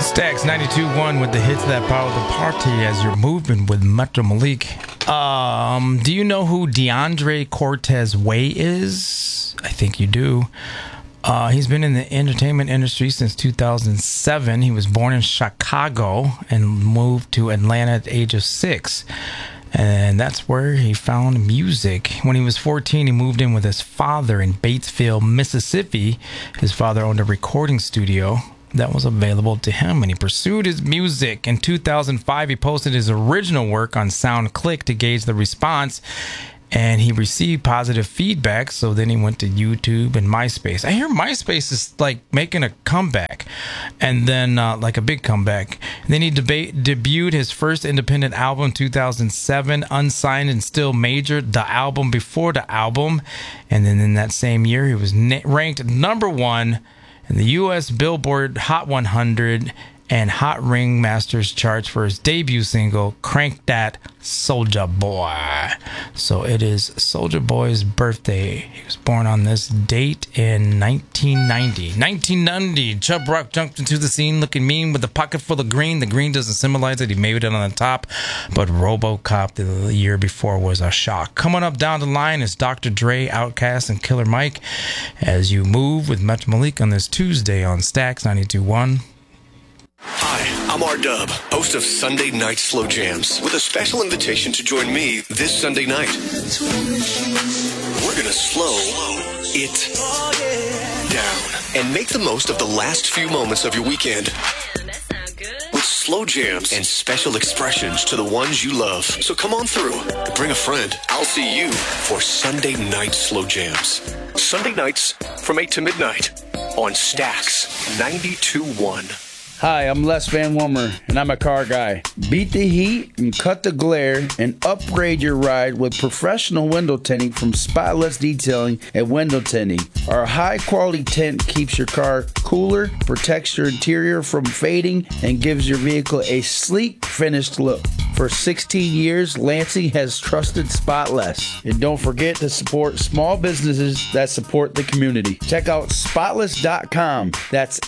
Stax 92.1 with the hits that power the party as you're moving with Metro Malik. Do you know who DeAndre Cortez Way is? I think you do. He's been in the entertainment industry since 2007. He was born in Chicago and moved to Atlanta at the age of 6. And that's where he found music. When he was 14, he moved in with his father in Batesville, Mississippi. His father owned a recording studio that was available to him, and he pursued his music. In 2005, he posted his original work on SoundClick to gauge the response, and he received positive feedback. So then he went to YouTube and MySpace. I hear MySpace is like making a comeback, and then like a big comeback. And then he debuted his first independent album in 2007, Unsigned and Still Major, the album before the album. And then in that same year, he was ranked number 1 in the U.S. Billboard Hot 100 and Hot Ring Masters charts for his debut single, Crank That Soulja Boy. So it is Soulja Boy's birthday. He was born on this date in 1990. 1990, Chubb Rock jumped into the scene looking mean with a pocket full of green. The green doesn't symbolize that he made it on the top, but RoboCop the year before was a shock. Coming up down the line is Dr. Dre, Outkast, and Killer Mike as you move with Metro Malik on this Tuesday on Stax 92.1. Hi, I'm R-Dub, host of Sunday Night Slow Jams, with a special invitation to join me this Sunday night. We're gonna slow it down and make the most of the last few moments of your weekend with slow jams and special expressions to the ones you love. So come on through, bring a friend. I'll see you for Sunday Night Slow Jams. Sunday nights from 8 to midnight on Stax 92.1. Hi, I'm Les Van Wommer, and I'm a car guy. Beat the heat and cut the glare and upgrade your ride with professional window tinting from Spotless Detailing at Window Tinting. Our high-quality tint keeps your car cooler, protects your interior from fading, and gives your vehicle a sleek, finished look. For 16 years, Lansing has trusted Spotless. And don't forget to support small businesses that support the community. Check out Spotless.com. That's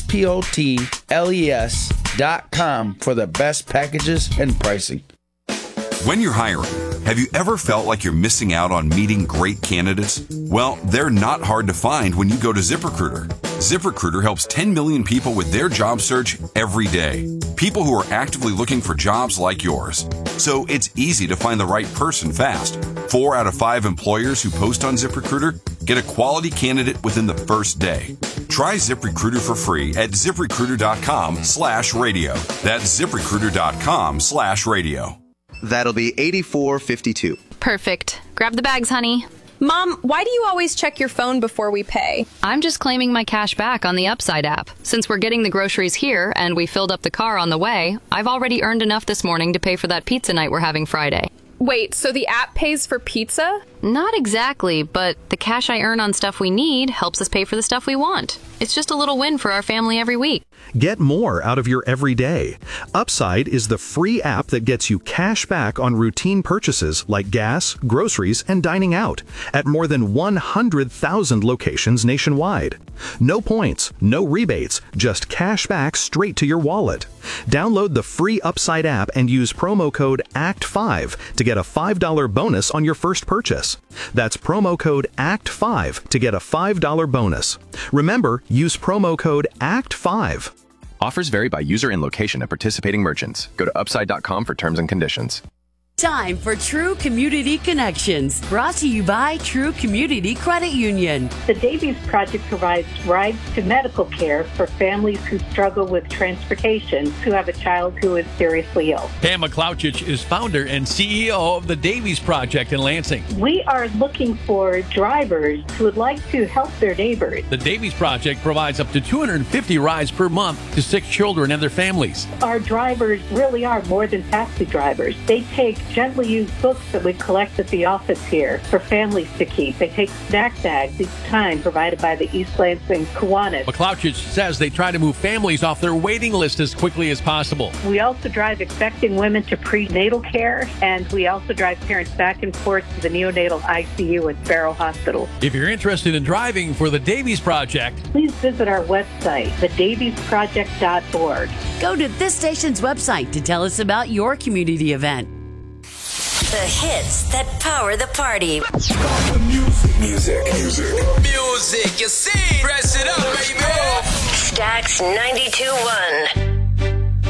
SPOTLES.com for the best packages and pricing. When you're hiring, have you ever felt like you're missing out on meeting great candidates? Well, they're not hard to find when you go to ZipRecruiter. ZipRecruiter helps 10 million people with their job search every day. People who are actively looking for jobs like yours. So it's easy to find the right person fast. 4 out of 5 employers who post on ZipRecruiter get a quality candidate within the first day. Try ZipRecruiter for free at ZipRecruiter.com/radio. That's ZipRecruiter.com/radio. That'll be $84.52. Perfect. Grab the bags, honey. Mom, why do you always check your phone before we pay? I'm just claiming my cash back on the Upside app. Since we're getting the groceries here and we filled up the car on the way, I've already earned enough this morning to pay for that pizza night we're having Friday. Wait, so the app pays for pizza? Not exactly, but the cash I earn on stuff we need helps us pay for the stuff we want. It's just a little win for our family every week. Get more out of your everyday. Upside is the free app that gets you cash back on routine purchases like gas, groceries, and dining out at more than 100,000 locations nationwide. No points, no rebates, just cash back straight to your wallet. Download the free Upside app and use promo code ACT5 to get a $5 bonus on your first purchase. That's promo code ACT5 to get a $5 bonus. Remember, use promo code ACT5. Offers vary by user and location at participating merchants. Go to upside.com for terms and conditions. Time for True Community Connections, brought to you by True Community Credit Union. The Davies Project provides rides to medical care for families who struggle with transportation, who have a child who is seriously ill. Pam McClouchich is founder and CEO of the Davies Project in Lansing. We are looking for drivers who would like to help their neighbors. The Davies Project provides up to 250 rides per month to sick children and their families. Our drivers really are more than taxi drivers. They take gently used books that we collect at the office here for families to keep. They take snack bags each time, provided by the East Lansing Kiwanis. McClouchich says they try to move families off their waiting list as quickly as possible. We also drive expecting women to prenatal care, and we also drive parents back and forth to the neonatal ICU at Sparrow Hospital. If you're interested in driving for the Davies Project, please visit our website, thedaviesproject.org. Go to this station's website to tell us about your community event. The hits that power the party. Music, you see. Press it up, baby. Stax 92.1.